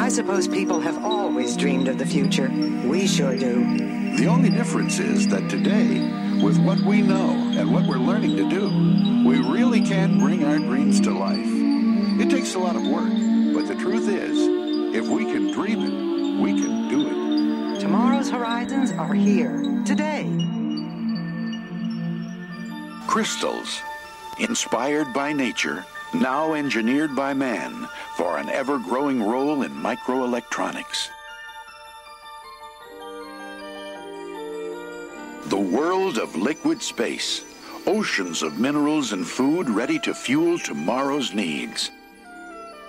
suppose people have always dreamed of the future. We sure do. The only difference is that today, with what we know and what we're learning to do, we really can bring our dreams to life. It takes a lot of work, but the truth is, if we can dream it, we can do it. Tomorrow's horizons are here, today. Crystals, inspired by nature, now engineered by man for an ever-growing role in microelectronics. The world of liquid space, oceans of minerals and food ready to fuel tomorrow's needs.